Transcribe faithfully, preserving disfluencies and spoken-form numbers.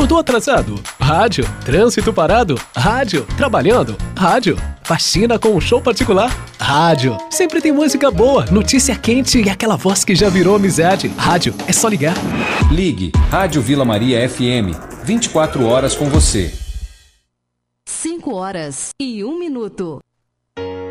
Acordou atrasado? Rádio. Trânsito parado? Rádio. Trabalhando? Rádio. Faxina com um show particular? Rádio. Sempre tem música boa, notícia quente e aquela voz que já virou amizade. Rádio, é só ligar. Ligue Rádio Vila Maria F M, vinte e quatro horas com você. cinco horas e um minuto.